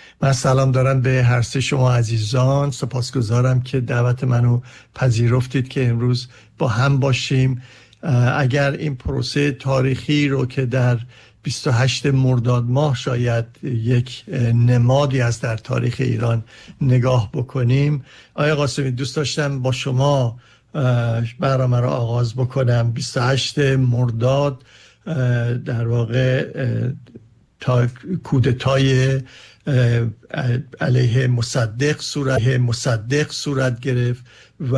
من سلام دارم به هر سه شما عزیزان. سپاسگزارم که دعوت منو پذیرفتید که امروز با هم باشیم. اگر این پروسه تاریخی رو که در 28 مرداد ماه شاید یک نمادی از در تاریخ ایران نگاه بکنیم، آقای قاسمی دوست داشتم با شما برنامه را آغاز بکنم. 28 مرداد در واقع کودتای علیه مصدق صورت گرفت و